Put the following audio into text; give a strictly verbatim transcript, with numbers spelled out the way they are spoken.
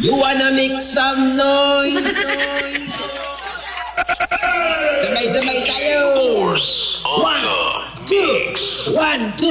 You wanna make some noise? Sabay-sabay tayo! One, two, one, two.